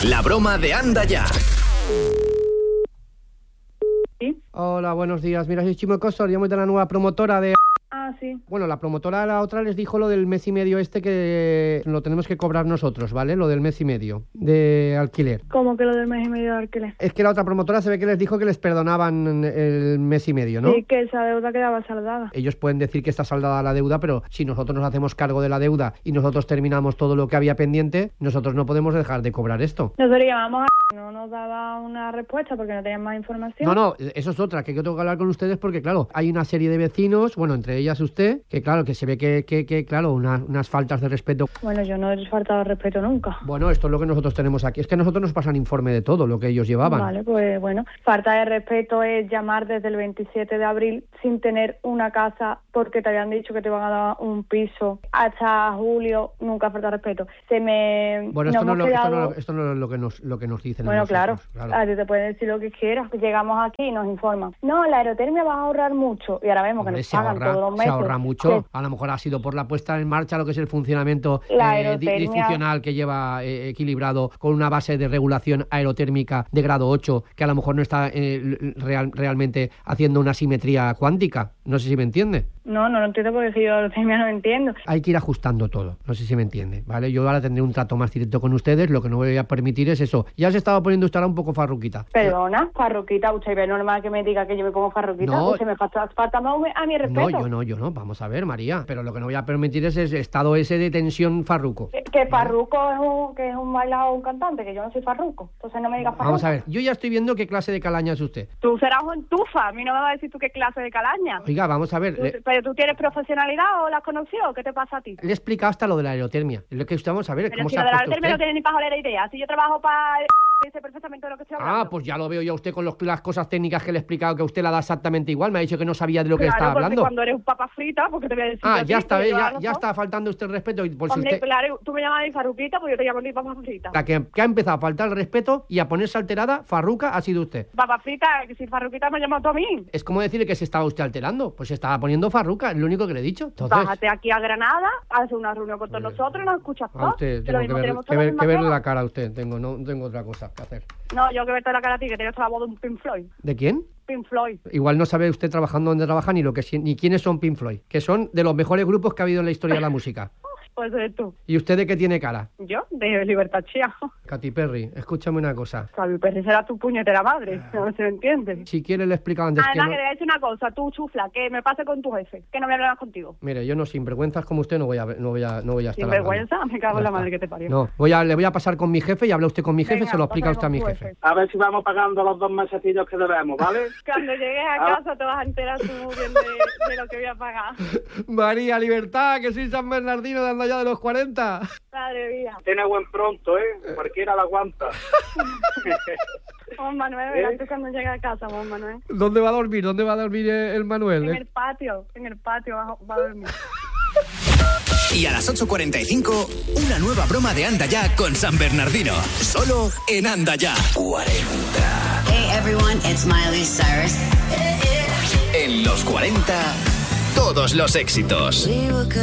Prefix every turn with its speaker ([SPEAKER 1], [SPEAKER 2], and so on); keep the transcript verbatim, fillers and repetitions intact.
[SPEAKER 1] La broma de Anda Ya.
[SPEAKER 2] ¿Sí?
[SPEAKER 3] Hola, buenos días. Mira, soy Chimo Cosor, llamo de la nueva promotora de...
[SPEAKER 2] Ah, sí.
[SPEAKER 3] Bueno, la promotora, la otra, les dijo lo del mes y medio este que lo tenemos que cobrar nosotros, ¿vale? Lo del mes y medio de alquiler.
[SPEAKER 2] ¿Cómo que lo del mes y medio de alquiler?
[SPEAKER 3] Es que la otra promotora se ve que les dijo que les perdonaban el mes y medio, ¿no?
[SPEAKER 2] Sí, que esa deuda quedaba saldada.
[SPEAKER 3] Ellos pueden decir que está saldada la deuda, pero si nosotros nos hacemos cargo de la deuda y nosotros terminamos todo lo que había pendiente, nosotros no podemos dejar de cobrar esto.
[SPEAKER 2] Nosotros llamamos a... No nos daba una respuesta porque no tenían más información.
[SPEAKER 3] No, no, eso es otra, que yo tengo que hablar con ustedes porque, claro, hay una serie de vecinos, bueno, entre ellas usted, que claro, que se ve que, que, que claro, una, unas faltas de respeto.
[SPEAKER 2] Bueno, yo no he faltado respeto nunca.
[SPEAKER 3] Bueno, esto es lo que nosotros tenemos aquí. Es que a nosotros nos pasan informe de todo lo que ellos llevaban.
[SPEAKER 2] Vale, pues bueno, falta de respeto es llamar desde el veintisiete de abril sin tener una casa porque te habían dicho que te iban a dar un piso hasta julio. Nunca falta de respeto. Se me...
[SPEAKER 3] Bueno, esto no,
[SPEAKER 2] hemos
[SPEAKER 3] lo, esto,
[SPEAKER 2] quedado...
[SPEAKER 3] no, esto no es lo que nos, lo que nos dicen.
[SPEAKER 2] Bueno, claro,
[SPEAKER 3] claro.
[SPEAKER 2] a ti te pueden decir lo que quieras. Llegamos aquí y nos informan. No, la aerotermia va a ahorrar mucho. Y ahora vemos
[SPEAKER 3] Hombre,
[SPEAKER 2] que nos
[SPEAKER 3] se
[SPEAKER 2] pagan
[SPEAKER 3] ahorra,
[SPEAKER 2] todos los meses.
[SPEAKER 3] Se ahorra mucho.
[SPEAKER 2] Que...
[SPEAKER 3] A lo mejor ha sido por la puesta en marcha lo que es el funcionamiento
[SPEAKER 2] La
[SPEAKER 3] eh,
[SPEAKER 2] aerotermia...
[SPEAKER 3] disfuncional que lleva eh, equilibrado con una base de regulación aerotérmica de grado ocho que a lo mejor no está eh, real, realmente haciendo una simetría cuántica. No sé si me entiende.
[SPEAKER 2] No, no lo entiendo porque si yo aerotermia no entiendo.
[SPEAKER 3] Hay que ir ajustando todo. No sé si me entiende, ¿vale? Yo ahora tendré un trato más directo con ustedes. Lo que no voy a permitir es eso. Ya se estaba poniendo usted ahora un poco farruquita.
[SPEAKER 2] Perdona, farruquita, usted ve normal que me diga que yo me pongo farruquita.
[SPEAKER 3] No.
[SPEAKER 2] Usted me falta, falta más a mi respeto.
[SPEAKER 3] No, yo no, yo no. Vamos a ver, María. Pero lo que no voy a permitir es ese estado ese de tensión farruco.
[SPEAKER 2] Que, que farruco es un, que es un bailador o un cantante, que yo no soy farruco. Entonces no me digas farruco.
[SPEAKER 3] Vamos a ver, yo ya estoy viendo qué clase de calaña es usted.
[SPEAKER 2] Tú serás un tufa, a mí no me vas a decir tú qué clase de calaña.
[SPEAKER 3] Oiga, vamos a ver.
[SPEAKER 2] ¿Tú,
[SPEAKER 3] le...
[SPEAKER 2] ¿Pero tú tienes profesionalidad o la has conocido? ¿Qué te pasa a ti?
[SPEAKER 3] Le he explicado hasta lo de la aerotermia. Lo que usted vamos a ver.
[SPEAKER 2] Pero
[SPEAKER 3] ¿Cómo
[SPEAKER 2] si
[SPEAKER 3] se
[SPEAKER 2] lo
[SPEAKER 3] ha
[SPEAKER 2] de la
[SPEAKER 3] puesto
[SPEAKER 2] aerotermia no
[SPEAKER 3] usted?
[SPEAKER 2] tiene ni pajolera idea. Si yo trabajo para... Dice perfectamente de lo que estoy hablando.
[SPEAKER 3] Ah, pues ya lo veo yo a usted con los, las cosas técnicas que le he explicado, que usted la da exactamente igual. Me ha dicho que no sabía de lo que
[SPEAKER 2] claro,
[SPEAKER 3] estaba hablando.
[SPEAKER 2] Cuando eres un papa frita, porque te voy a decir.
[SPEAKER 3] Ah, ya
[SPEAKER 2] así,
[SPEAKER 3] está,
[SPEAKER 2] que
[SPEAKER 3] ya, ya está faltando usted el respeto. Y por si
[SPEAKER 2] Hombre,
[SPEAKER 3] usted...
[SPEAKER 2] claro, tú me llamas de farruquita, pues yo te llamo de papa frita.
[SPEAKER 3] La que, que ha empezado a faltar el respeto y a ponerse alterada, farruca, ha sido usted.
[SPEAKER 2] Papa frita, que si farruquita me llamas tú a mí.
[SPEAKER 3] Es como decirle que se estaba usted alterando. Pues se estaba poniendo farruca, es lo único que le he dicho. Entonces...
[SPEAKER 2] Bájate aquí a Granada, hace una reunión con todos nosotros y nos escuchas
[SPEAKER 3] A
[SPEAKER 2] todo.
[SPEAKER 3] usted,
[SPEAKER 2] Que lo
[SPEAKER 3] tengo que,
[SPEAKER 2] mismo
[SPEAKER 3] ver,
[SPEAKER 2] tenemos
[SPEAKER 3] que,
[SPEAKER 2] todos la
[SPEAKER 3] ver,
[SPEAKER 2] misma
[SPEAKER 3] que verle
[SPEAKER 2] cara.
[SPEAKER 3] la cara a usted. Tengo, no tengo otra cosa que hacer.
[SPEAKER 2] No, yo que verte la cara a ti, que tienes la voz de un Pink Floyd.
[SPEAKER 3] ¿De quién?
[SPEAKER 2] Pink Floyd.
[SPEAKER 3] Igual no sabe usted trabajando donde trabaja ni lo que ni quiénes son Pink Floyd, que son de los mejores grupos que ha habido en la historia de la música.
[SPEAKER 2] Pues eres tú.
[SPEAKER 3] ¿Y usted de qué tiene cara?
[SPEAKER 2] Yo, de Libertad Chía.
[SPEAKER 3] Katy Perry, escúchame una cosa.
[SPEAKER 2] Cabi Perry será tu puñetera madre, no se entiende.
[SPEAKER 3] Si quiere le explico antes
[SPEAKER 2] Además,
[SPEAKER 3] que
[SPEAKER 2] que
[SPEAKER 3] no...
[SPEAKER 2] te voy a decir una cosa, tú chufla, que me pase con tu jefe, que no voy a hablar más contigo.
[SPEAKER 3] Mire, yo no sinvergüenzas como usted no voy a no voy a no voy a estar
[SPEAKER 2] Sin vergüenza,
[SPEAKER 3] hablando.
[SPEAKER 2] me cago
[SPEAKER 3] Ya
[SPEAKER 2] en la
[SPEAKER 3] está.
[SPEAKER 2] madre que te parió.
[SPEAKER 3] No, voy a le voy a pasar con mi jefe y habla usted con mi jefe,
[SPEAKER 2] Venga,
[SPEAKER 3] se lo explica usted a
[SPEAKER 2] pásame
[SPEAKER 3] mi
[SPEAKER 2] con tu
[SPEAKER 3] jefe.
[SPEAKER 2] jefe.
[SPEAKER 4] A ver si vamos pagando los dos mesecillos que debemos, ¿vale?
[SPEAKER 2] Cuando llegues a
[SPEAKER 4] Ah.
[SPEAKER 2] casa te vas a enterar tú bien de, de lo que voy a pagar.
[SPEAKER 3] María Libertad, que soy San Bernardino de Anda Ya de los cuarenta.
[SPEAKER 2] Madre mía.
[SPEAKER 4] Tiene buen pronto, ¿eh? Cualquiera la aguanta.
[SPEAKER 2] Juan Manuel, verás tú cuando llegue a casa, Juan Manuel.
[SPEAKER 3] ¿Dónde va a dormir? ¿Dónde va a dormir el el Manuel?
[SPEAKER 2] En
[SPEAKER 3] eh?
[SPEAKER 2] el patio, en el patio va, va a dormir.
[SPEAKER 1] Y a las ocho cuarenta y cinco, una nueva broma de Anda Ya con San Bernardino. Solo en Anda Ya. cuarenta.
[SPEAKER 5] Hey everyone, it's Miley Cyrus.
[SPEAKER 1] En los cuarenta, todos los éxitos.